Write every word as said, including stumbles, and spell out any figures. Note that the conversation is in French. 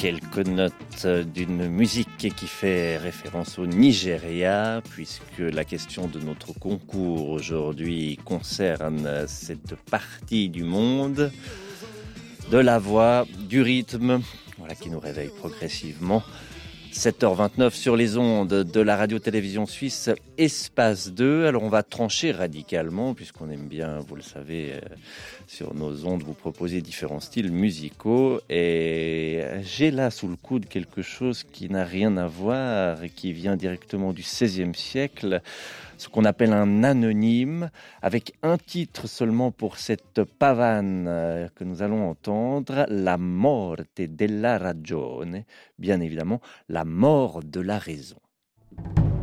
quelques notes d'une musique qui fait référence au Nigeria, puisque la question de notre concours aujourd'hui concerne cette partie du monde de la voix, du rythme, voilà qui nous réveille progressivement. sept heures vingt-neuf sur les ondes de la radio-télévision suisse Espace deux. Alors on va trancher radicalement, puisqu'on aime bien, vous le savez, euh, sur nos ondes, vous proposer différents styles musicaux. Et j'ai là sous le coude quelque chose qui n'a rien à voir et qui vient directement du seizième siècle, ce qu'on appelle un anonyme, avec un titre seulement pour cette pavane que nous allons entendre, La morte della ragione, bien évidemment, la mort de la raison.